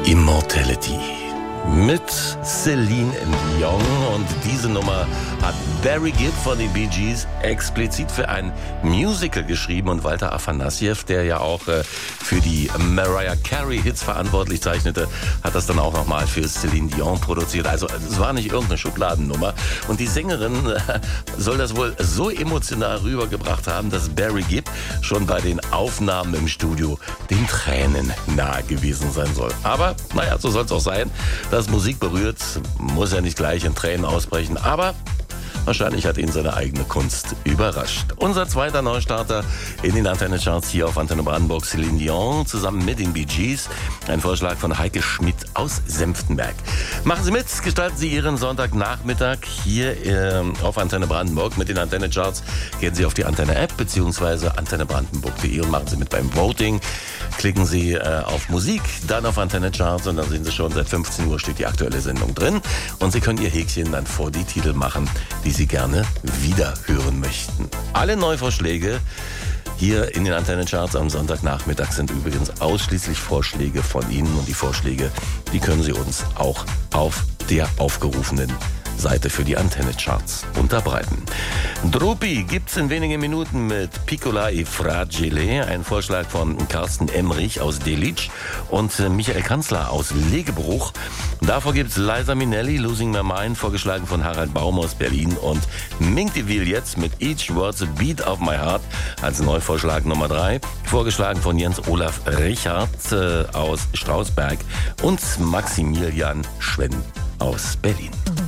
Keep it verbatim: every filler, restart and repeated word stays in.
Immortality mit Celine Dion, und diese Nummer hat Barry Gibb von den Bee Gees explizit für ein Musical geschrieben, und Walter Afanassjew, der ja auch äh, für die Mariah Carey Hits verantwortlich zeichnete, hat das dann auch nochmal für Celine Dion produziert. Also es war nicht irgendeine Schubladennummer, und die Sängerin äh, soll das wohl so emotional rübergebracht haben, dass Barry Gibb schon bei den Aufnahmen im Studio den Tränen nahe gewesen sein soll. Aber naja, so soll es auch sein. Dass Musik berührt, muss ja nicht gleich in Tränen ausbrechen, aber wahrscheinlich hat ihn seine eigene Kunst überrascht. Unser zweiter Neustarter in den Antenne-Charts hier auf Antenne Brandenburg, Celine Dion zusammen mit den Bee Gees. Ein Vorschlag von Heike Schmidt aus Senftenberg. Machen Sie mit, gestalten Sie Ihren Sonntagnachmittag hier äh, auf Antenne Brandenburg. Mit den Antenne-Charts gehen Sie auf die Antenne-App bzw. antenne brandenburg punkt de und machen Sie mit beim Voting. Klicken Sie äh, auf Musik, dann auf Antenne-Charts, und dann sehen Sie schon, seit fünfzehn Uhr steht die aktuelle Sendung drin. Und Sie können Ihr Häkchen dann vor die Titel machen, die Sie gerne wieder hören möchten. Alle Neuvorschläge hier in den Antenne-Charts am Sonntagnachmittag sind übrigens ausschließlich Vorschläge von Ihnen, und die Vorschläge, die können Sie uns auch auf der aufgerufenen Seite für die Antenne-Charts unterbreiten. Drupi gibt's in wenigen Minuten mit Piccola e Fragile, ein Vorschlag von Carsten Emrich aus Delitzsch und Michael Kanzler aus Legebruch. Davor gibt's Liza Minnelli, Losing My Mind, vorgeschlagen von Harald Baum aus Berlin, und Mink DeVille jetzt mit Each Word's a Beat of My Heart als Neuvorschlag Nummer drei, vorgeschlagen von Jens Olaf Richard äh, aus Strausberg und Maximilian Schwenn aus Berlin.